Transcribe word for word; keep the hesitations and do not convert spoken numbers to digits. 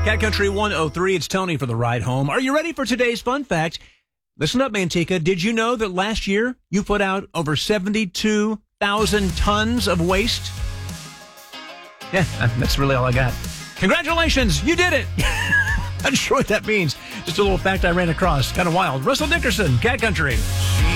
Cat Country one oh three, it's Tony for the ride home. Are you ready for today's fun fact? Listen up, Manteca. Did you know that last year you put out over seventy-two thousand tons of waste? Yeah, that's really all I got. Congratulations, you did it. Not sure what that means. Just a little fact I ran across. Kind of wild. Russell Dickerson, Cat Country.